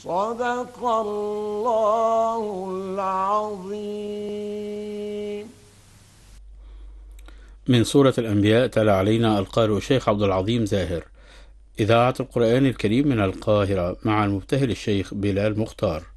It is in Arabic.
صدق الله العظيم. من سورة الأنبياء تلا علينا القارئ الشيخ عبد العظيم زاهر، إذاعة القرآن الكريم من القاهرة، مع المبتهل الشيخ بلال مختار.